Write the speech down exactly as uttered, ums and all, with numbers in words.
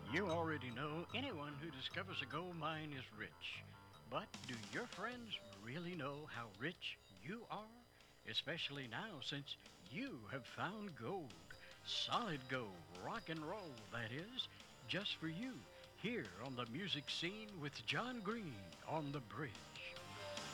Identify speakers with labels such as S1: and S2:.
S1: You already know anyone who discovers a gold mine is rich. But do your friends really know how rich you are? Especially now since you have found gold. Solid gold, rock and roll, that is, just for you, here on the music scene with John Green on the bridge.